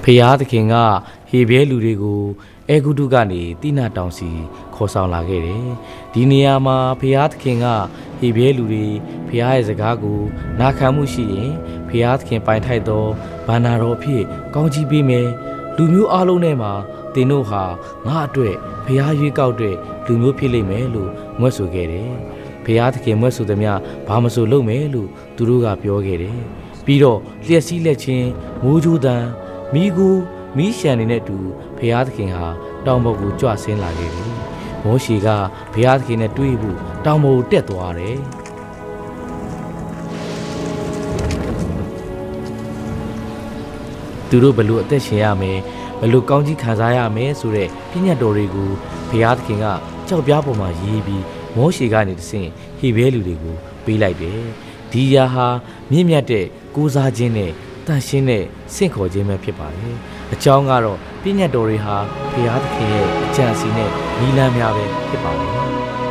ရားသခင်ကဟေဘဲလူတွေကိုအဲဂုတုကနေတိနာတောင်စီခေါ်ဆောင်လာခဲ့တယ်။ဒီနေရာမှာဖရားသခင်ကဟေဘဲလူတွေဖရားရဲ့စကားကိုနာခံမှုရှိရင်ဖရားသခင်ပိုင်ထိုက်သောဘာနာတော်ဖြစ်ကောင်းချီးပေးမယ်။လူမျိုးအလုံးထဲမှာသင်တို့ဟာငါအတွက်ဖရားရွေးကောက်တဲ့လူမျိုးဖြစ်လိမ့်မယ်လို့မွတ်ဆိုခဲ့တယ်။ဖရားသခင်မွတ်ဆိုသမျှဘာမဆိုလုပ်မယ်လို့သူတို့ကပြောခဲ့တယ်။ပြီးတော့လျှက်စီးလက်ချင်းမိုးကြိုးတန်မိကူမီးရှံနေတဲ့တူဖရားသခင်ဟာတောင်ပေါ်ကိုကြွဆင်းလာခဲ့တယ်။မောရှေကဖရားသခင်နဲ့တွေ့ဖို့တောင်ပေါ်ကိုတက်သွားတယ်။သူတို့ဘလို့အသက်ရှင်ရမယ်ဘလို့ကောင်းကြီးခံစားရမယ်ဆိုတဲ့ပြည့်ညတ်တော်တွေကိုဖရားသခင်ကကြောက်ပြားပေါ်မှာရေးပြီးမောရှေကနေတဆင့်ဟေဘဲလူတွေကိုပေးလိုက်တယ်။ဒီရာဟာမြင့်မြတ်တဲ့ကိုးစားခြင်းနဲ့တန်ရှင်းတဲ့စင့်ခေါ်ခြင်းပဲဖြစ်ပါတယ်။အကြောင်းကတော့ပြည့်ညတ်တော်တွေဟာဖရားသခင်ရဲ့အကြံစီနဲ့နီလန်းများပဲဖြစ်ပါတယ်။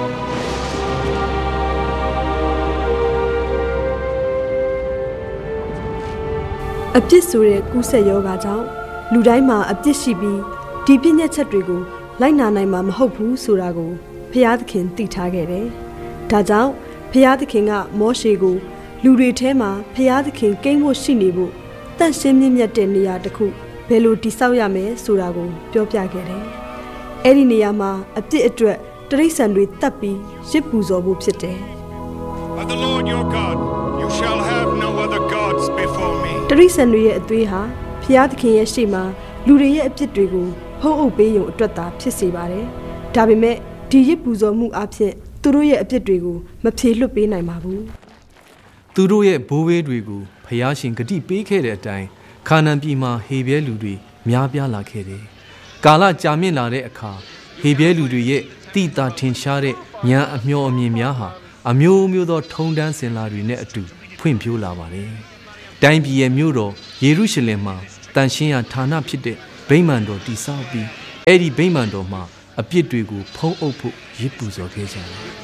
အပြစ်ဆိုတဲ့ကူးဆက်ယောဂါကြောင့်လူတိုင်းမှာအပြစ်ရှိပြီးဒီပြည့်ညတ်ချက်တွေကိုလိုက်နာနိုင်မှာမဟုတ်ဘူးဆိုတာကိုဖရားသခင်သိထားခဲ့တယ်။ဒါကြောင့်ဖရားသခင်ကမောရှေကိုလူတွေထဲမှာဖရားသခင်ကိန်းဖို့ရှိနေဖို့တန့်ရှင်းမြင့်မြတ်တဲ့နေရာတစ်ခုဘယ်လိုတည်ဆောက်ရမယ်ဆိုတာကိုပြောပြခဲ့တယ်။အဲ့ဒီနေရာမှာအပြစ်အတွက်တိရစ္ဆာန်တွေတတ်ပြီးရစ်ပူဇော်ဖို့ဖြစ်တယ်။ But the Lord your God, you shall have no other gods before me. တိရစ္ဆာန်တွေရဲ့အသွေးဟာဖရားသခင်ရဲ့ရှေ့မှာလူတွေရဲ့အပြစ်တွေကိုဖုံးအုပ်ပေးရုံအတွက်သာဖြစ်စေပါတယ်။ဒါပေမဲ့ဒီရစ်ပူဇော်မှုအဖြစ်သူတို့ရဲ့အပြစ်တွေကိုမဖြေလွတ်ပေးနိုင်ပါဘူး။သူတို့ရဲ့ဘိုးဘေးတွေကိုဖျားရှင်ဂတိပေးခဲ့တဲ့အတိုင်းခါနန်ပြည်မှာဟေဘဲလူတွေများပြားလာခဲ့တယ်။ကာလကြာမြင့်လာတဲ့အခါဟေဘဲလူတွေရဲ့တိတာထင်ရှားတဲ့ဉာဏ်အမျှော်အမြင်များဟာအမျိုးမျိုးသောထုံတန်းစင်လာတွေနဲ့အတူဖွံ့ဖြိုးလာပါတယ်။တိုင်းပြည်ရဲ့မြို့တော်ယေရုရှလင်မှာတန်ရှင်းရာဌာနဖြစ်တဲ့ဗိမာန်တော်တည်ဆောက်ပြီးအဲ့ဒီဗိမာန်တော်မှာအပြစ်တွေကိုဖုံးအုပ်ဖို့ရစ်ပူဇော်ခဲ့ကြတယ်။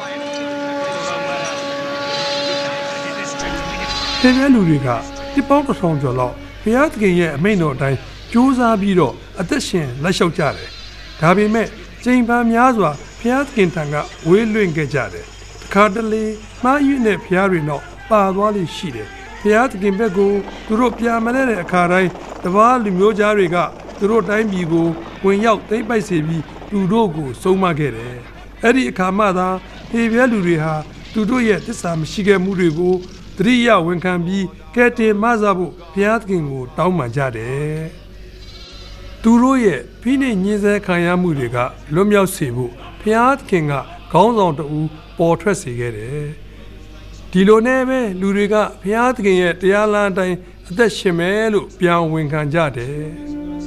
ဒီလိုလူတွေကဒီပေါင်းတစ်ထောင်ကျော်လောက်ဘုရားသခင်ရဲ့အမိန့်တော်အတိုင်းကြိုးစားပြီးတော့အသက်ရှင်လက်လျှောက်ကြတယ်။ဒါပေမဲ့ချိန်ပန်များစွာဘုရားသခင်ထံကဝေးလွင့်ခဲ့ကြတယ်။တစ်ခါတလေမှားယွင်းတဲ့ဘုရားတွေတော့ပါသွားလိမ့်ရှိတယ်။ဘုရားသခင်ဘက်ကိုသူတို့ပြန်မလဲတဲ့အခါတိုင်းတပါးလူမျိုးသားတွေကသူတို့တိုင်းပြည်ကိုဝင်ရောက်သိမ်းပိုက်စေပြီးသူတို့ကိုဆုံးမခဲ့တယ်။အဲ့ဒီအခါမှသာဟေဘဲလူတွေဟာသူတို့ရဲ့သစ္စာမရှိခဲ့မှုတွေကိုတရိယာဝန်ခံပြီးကဲတင်မဆဖို့ဘုရားသခင်ကိုတောင်းပန်ကြတယ်။သူတို့ရဲ့ဖိနှိပ်ညှင်းဆဲခံရမှုတွေကလွတ်မြောက်စေဖို့ဘုရားသခင်ကခေါင်းဆောင်တဦးပေါ်ထွက်စေခဲ့တယ်။ဒီလိုနဲ့ပဲလူတွေကဘုရားသခင်ရဲ့တရားလမ်းအတိုင်းအသက်ရှင်မယ်လို့ပြန်ဝန်ခံကြတယ်။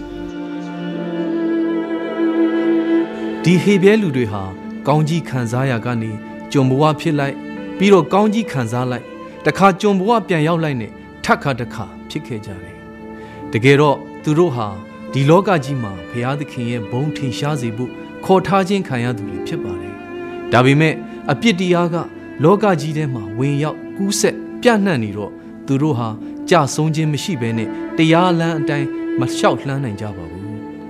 ဒီဟေဘဲလူတွေဟာကောင်းကြီးခံစားရကနေကြုံဘဝဖြစ်လိုက်ပြီးတော့ကောင်းကြီးခံစားလိုက်တခါကြုံဘဝပြန်ရောက်လိုက်နဲ့ထပ်ခါတခါဖြစ်ခဲ့ကြတယ်တကယ်တော့သူတို့ဟာဒီလောကကြီးမှာဘုရားသခင်ရဲ့ဘုန်းထင်ရှားစေဖို့ခေါ်ထားခြင်းခံရသူတွေဖြစ်ပါတယ်ဒါပေမဲ့အပြစ်တရားကလောကကြီးထဲမှာဝင်ရောက်ကူးဆက်ပြန့်နှံ့နေတော့သူတို့ဟာကြဆုံးခြင်းမရှိဘဲနဲ့တရားလမ်းအတိုင်းမလျှောက်လှမ်းနိုင်ကြပါဘူး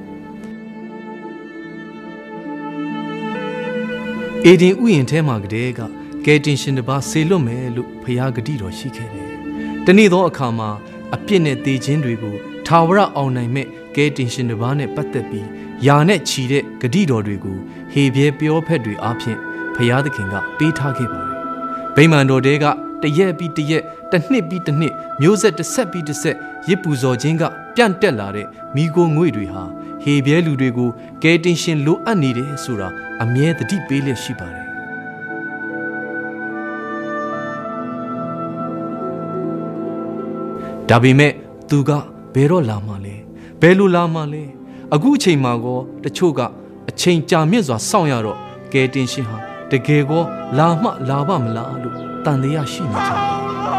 အေဒင်ဥယျာဉ်ထဲမှာကတည်းကကယ်တင်ရှင်တစ်ပါးဆေလွတ်မယ်လို့ဖခင်ဂတိတော်ရှိခဲ့တယ်။တနေ့သောအခါမှာအပြစ်နဲ့သေခြင်းတွေကိုထာဝရအောင်နိုင်မဲ့ကယ်တင်ရှင်တစ်ပါးနဲ့ပတ်သက်ပြီးယာနဲ့ချီတဲ့ဂတိတော်တွေကိုဟေဘဲပြောဖက်တွေအားဖြင့်ဖခင်သခင်ကပေးထားခဲ့ပါတယ်။ဗိမာန်တော်တဲကတရက်ပြီးတရက်တစ်နှစ်ပြီးတစ်နှစ်မျိုးဆက်တစ်ဆက်ပြီးတစ်ဆက်ရစ်ပူဇော်ခြင်းကပြန့်တက်လာတဲ့မိโกငွေတွေဟာဟေဘဲလူတွေကိုကယ်တင်ရှင်လိုအပ်နေတယ်ဆိုတာအမြဲတတိပေးလျက်ရှိပါတယ်ဒါပေမဲ့သူကဘယ်တော့လာမှလဲဘယ်လိုလာမှလဲအခုအချိန်မှာကောတချို့ကအချိန်ကြာမြင့်စွာစောင့်ရတော့ကယ်တင်ရှင်ဟာတကယ်ကောလာမှလာပါမလားလို့တန်တရားရှိနေကြတယ်